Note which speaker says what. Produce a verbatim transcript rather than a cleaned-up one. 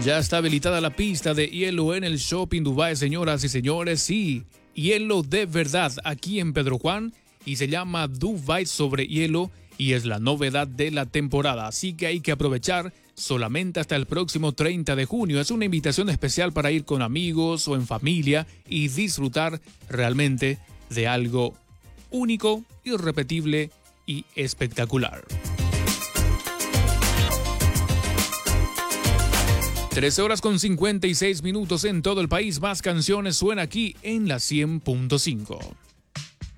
Speaker 1: Ya está habilitada la pista de hielo en el Shopping Dubai, señoras y señores. Sí, hielo de verdad aquí en Pedro Juan y se llama Dubai sobre hielo y es la novedad de la temporada. Así que hay que aprovechar solamente hasta el próximo treinta de junio. Es una invitación especial para ir con amigos o en familia y disfrutar realmente de algo único, irrepetible y espectacular. trece horas con cincuenta y seis minutos en todo el país. Más canciones suena aquí en la cien punto cinco.